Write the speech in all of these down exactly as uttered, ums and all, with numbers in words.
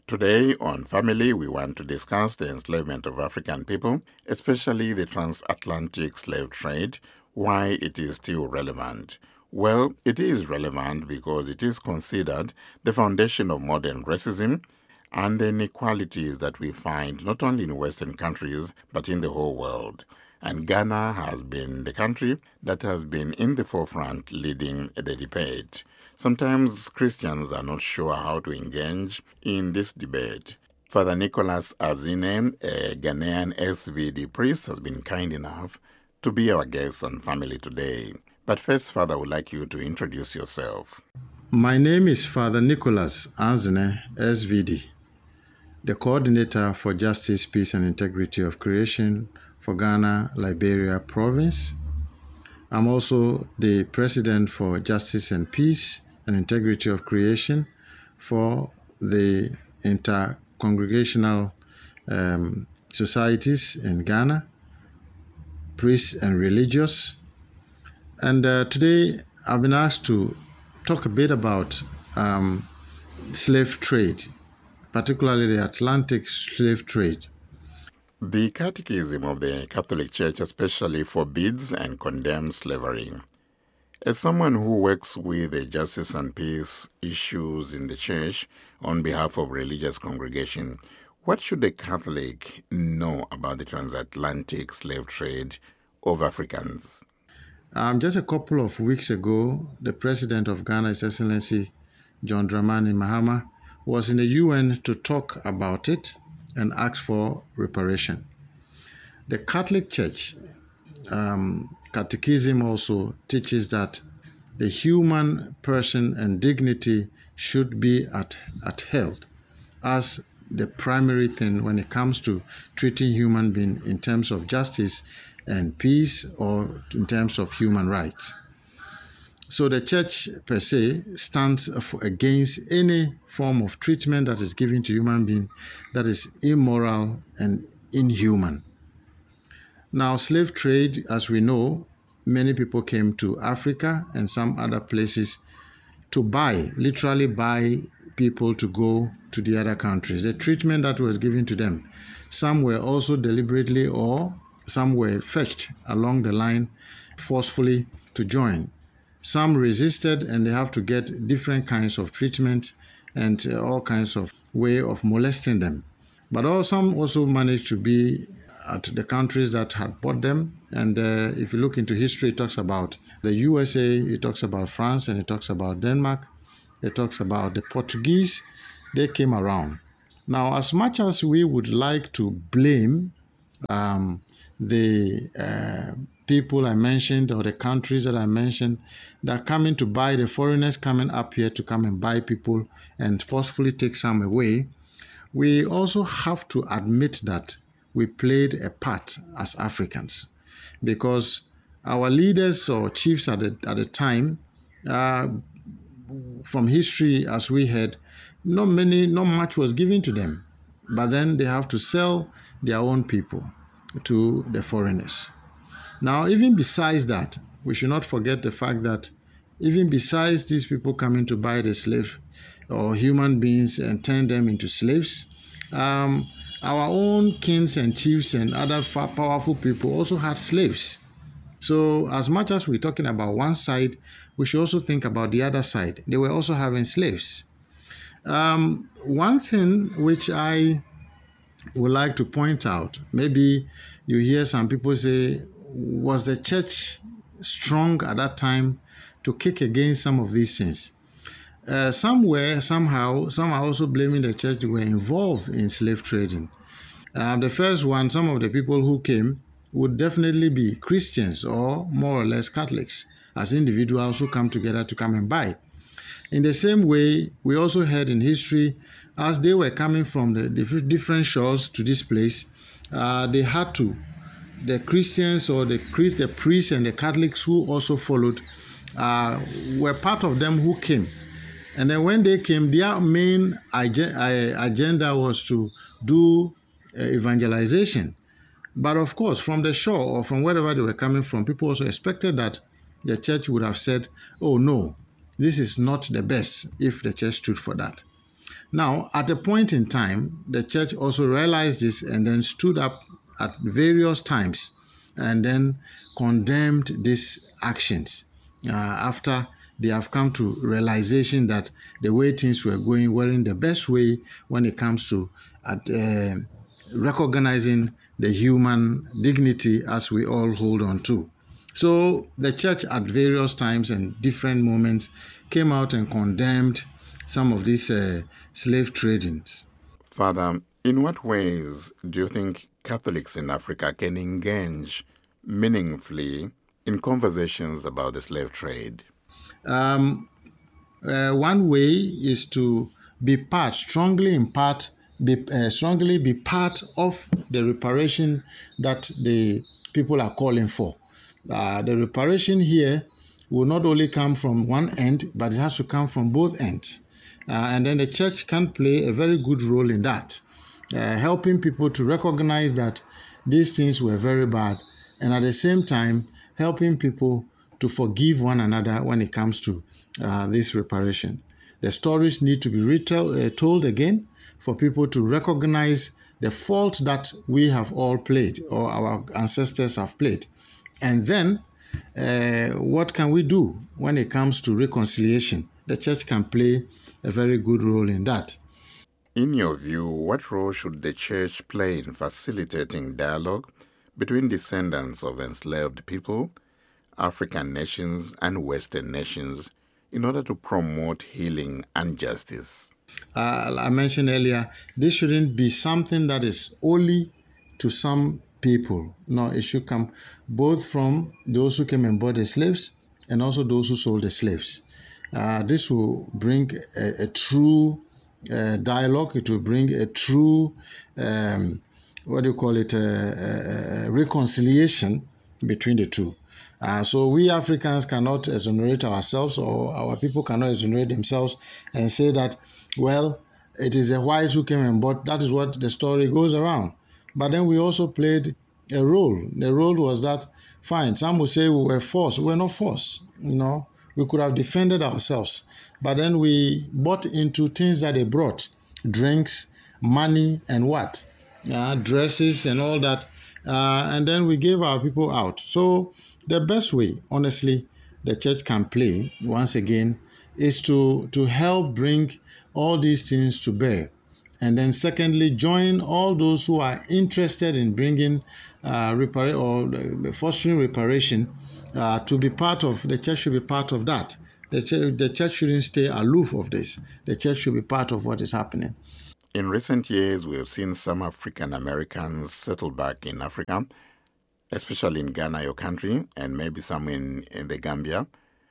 Today on Family, we want to discuss the enslavement of African people, especially the transatlantic slave trade, why it is still relevant. Well, it is relevant because it is considered the foundation of modern racism and the inequalities that we find not only in Western countries but in the whole world. And Ghana has been the country that has been in the forefront leading the debate. Sometimes Christians are not sure how to engage in this debate. Father Nicholas Azine, a Ghanaian S V D priest, has been kind enough to be our guest on Family today. But first, Father, I would like you to introduce yourself. My name is Father Nicholas Azine, S V D, the coordinator for Justice, Peace and Integrity of Creation for Ghana, Liberia Province. I'm also the president for Justice and Peace and Integrity of Creation for the Intercongregational um, Societies in Ghana, Priests and Religious. And uh, today I've been asked to talk a bit about um, slave trade, particularly the Atlantic slave trade. The Catechism of the Catholic Church especially forbids and condemns slavery. As someone who works with the justice and peace issues in the Church on behalf of religious congregation, what should a Catholic know about the transatlantic slave trade of Africans? Um, just a couple of weeks ago, the President of Ghana, His Excellency John Dramani Mahama, was in the U N to talk about it and ask for reparation. The Catholic Church um, Catechism also teaches that the human person and dignity should be at, upheld as the primary thing when it comes to treating human beings in terms of justice and peace or in terms of human rights. So the church per se stands for, against any form of treatment that is given to human beings that is immoral and inhuman. Now, slave trade, as we know, many people came to Africa and some other places to buy, literally buy people to go to the other countries. The treatment that was given to them, some were also deliberately or some were fetched along the line forcefully to join. Some resisted and they have to get different kinds of treatment and uh, all kinds of way of molesting them. But all, some also managed to be at the countries that had bought them. And uh, if you look into history, it talks about the U S A, it talks about France, and it talks about Denmark. It talks about the Portuguese. They came around. Now, as much as we would like to blame um, the uh, people I mentioned or the countries that I mentioned that are coming to buy, the foreigners coming up here to come and buy people and forcefully take some away, we also have to admit that we played a part as Africans, because our leaders or chiefs at the, at the time, uh, from history as we heard, not many, not much was given to them, but then they have to sell their own people to the foreigners. Now, even besides that, we should not forget the fact that even besides these people coming to buy the slave or human beings and turn them into slaves, um, our own kings and chiefs and other powerful people also had slaves. So as much as we're talking about one side, we should also think about the other side. They were also having slaves. Um, one thing which I would like to point out, maybe you hear some people say, was the church strong at that time to kick against some of these things? Uh, somewhere, somehow, some are also blaming the church were involved in slave trading. Uh, the first one, some of the people who came would definitely be Christians or more or less Catholics, as individuals who come together to come and buy. In the same way, we also heard in history, as they were coming from the different shores to this place, uh, they had to, the Christians or the, the priests and the Catholics who also followed, uh, were part of them who came. And then when they came, their main agenda was to do evangelization. But of course, from the shore or from wherever they were coming from, people also expected that the church would have said, oh no, this is not the best if the church stood for that. Now, at a point in time, the church also realized this and then stood up at various times and then condemned these actions uh, after they have come to realization that the way things were going weren't the best way when it comes to uh, recognizing the human dignity as we all hold on to. So the church at various times and different moments came out and condemned some of these uh, slave tradings. Father, in what ways do you think Catholics in Africa can engage meaningfully in conversations about the slave trade? Um, uh, one way is to be part, strongly in part, be, uh, strongly be part of the reparation that the people are calling for. Uh, the reparation here will not only come from one end, but it has to come from both ends. Uh, and then the church can play a very good role in that, uh, helping people to recognize that these things were very bad, and at the same time, helping people to forgive one another when it comes to uh, this reparation. The stories need to be retell, uh, told again for people to recognize the fault that we have all played or our ancestors have played. And then, uh, what can we do when it comes to reconciliation? The church can play a very good role in that. In your view, what role should the church play in facilitating dialogue between descendants of enslaved people, African nations, and Western nations in order to promote healing and justice? Uh, I mentioned earlier, this shouldn't be something that is only to some people. No, it should come both from those who came and bought the slaves and also those who sold the slaves. Uh, this will bring a, a true uh, dialogue. It will bring a true, um, what do you call it, a, a reconciliation between the two. Uh, so we Africans cannot exonerate ourselves, or our people cannot exonerate themselves and say that, well, it is the whites who came and bought. That is what the story goes around. But then we also played a role. The role was that, fine, some will say we were forced. We were not forced, you know. We could have defended ourselves. But then we bought into things that they brought, drinks, money, and what? Uh, dresses and all that. Uh, and then we gave our people out. So the best way, honestly, the church can play, once again, is to, to help bring all these things to bear. And then secondly, join all those who are interested in bringing uh, repara- or fostering reparation uh, to be part of, the church should be part of that. The church, the church shouldn't stay aloof of this. The church should be part of what is happening. In recent years, we have seen some African Americans settle back in Africa, especially in Ghana, your country, and maybe some in, in the Gambia.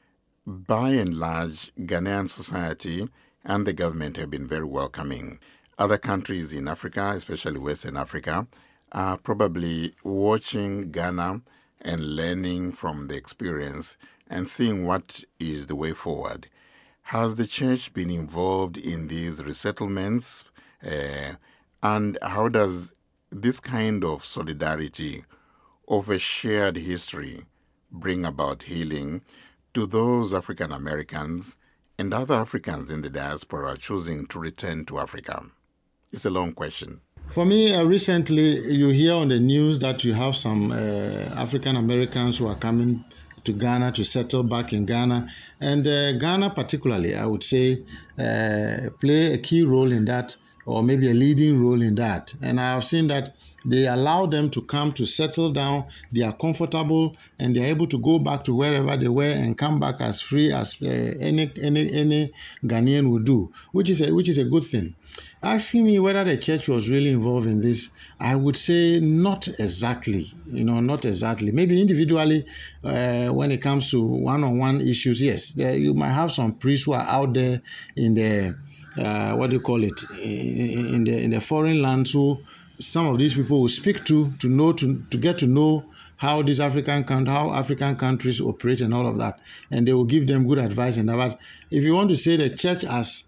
By and large, Ghanaian society and the government have been very welcoming. Other countries in Africa, especially Western Africa, are probably watching Ghana and learning from the experience and seeing what is the way forward. Has the church been involved in these resettlements? Uh, and how does this kind of solidarity of a shared history bring about healing to those African Americans and other Africans in the diaspora choosing to return to Africa? It's a long question. For me, uh, recently you hear on the news that you have some uh, African Americans who are coming to Ghana to settle back in Ghana. And uh, Ghana particularly, I would say, uh, play a key role in that, or maybe a leading role in that. And I have seen that they allow them to come to settle down. They are comfortable and they're able to go back to wherever they were and come back as free as uh, any any any Ghanaian would do, which is a, which is a good thing. Asking me whether the church was really involved in this, I would say not exactly. You know, not exactly. Maybe individually, uh, when it comes to one-on-one issues, yes, there, you might have some priests who are out there in the uh, what do you call it in, in the in the foreign lands who some of these people will speak to to know to to get to know how these African how African countries operate and all of that, and they will give them good advice and that. But if you want to say the church as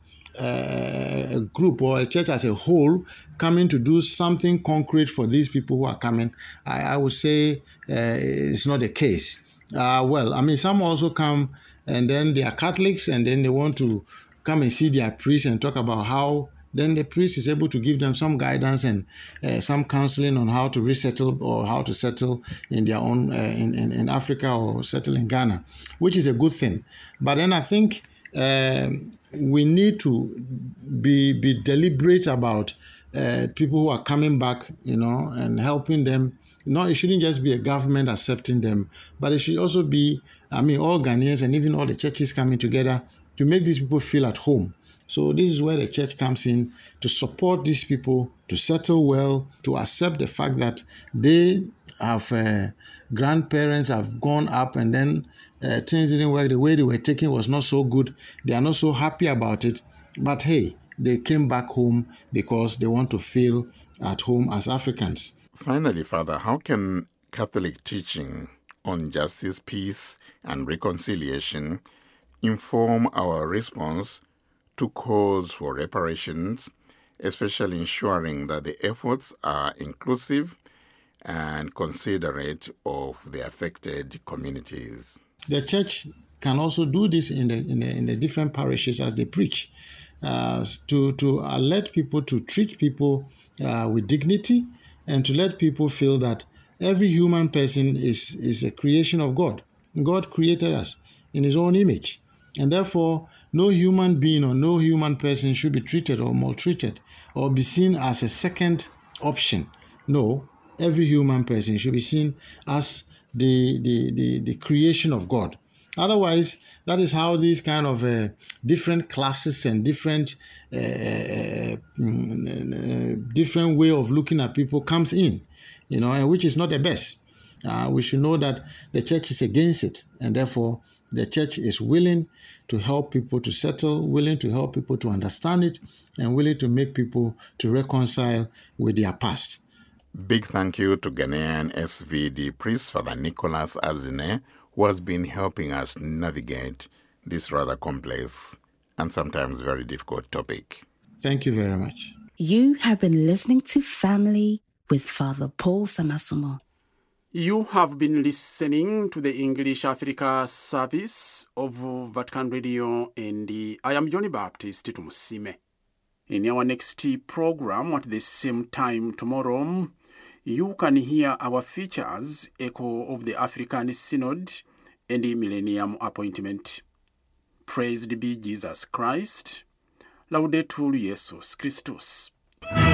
uh, a group or a church as a whole coming to do something concrete for these people who are coming, I, I would say uh, it's not the case. Uh, well, I mean, some also come and then they are Catholics and then they want to come and see their priest and talk about how then the priest is able to give them some guidance and uh, some counseling on how to resettle or how to settle in their own, uh, in, in, in Africa or settle in Ghana, which is a good thing. But then I think um, we need to be, be deliberate about uh, people who are coming back, you know, and helping them. No, it shouldn't just be a government accepting them, but it should also be, I mean, all Ghanaians and even all the churches coming together to make these people feel at home. So this is where the church comes in to support these people, to settle well, to accept the fact that they have uh, grandparents have gone up and then uh, things didn't work. The way they were taking was not so good. They are not so happy about it. But hey, they came back home because they want to feel at home as Africans. Finally, Father, how can Catholic teaching on justice, peace, and reconciliation inform our response to calls for reparations, especially ensuring that the efforts are inclusive and considerate of the affected communities? The church can also do this in the in the, in the different parishes as they preach, uh, to to uh, let people to treat people uh, with dignity, and to let people feel that every human person is is a creation of God. God created us in His own image, and therefore no human being or no human person should be treated or maltreated or be seen as a second option. No, every human person should be seen as the, the, the, the creation of God. Otherwise, that is how these kind of uh, different classes and different uh, uh, different way of looking at people comes in, you know, and which is not the best. Uh, we should know that the church is against it, and therefore the church is willing to help people to settle, willing to help people to understand it, and willing to make people to reconcile with their past. Big thank you to Ghanaian S V D priest Father Nicholas Azine, who has been helping us navigate this rather complex and sometimes very difficult topic. Thank you very much. You have been listening to Family with Father Paul Samasumo. You have been listening to the English Africa service of Vatican Radio, and I am Johnny Baptist Tumusime. In our next program at the same time tomorrow, you can hear our features, Echo of the African Synod and the Millennium Appointment. Praised be Jesus Christ. Laudetur Jesus Christus.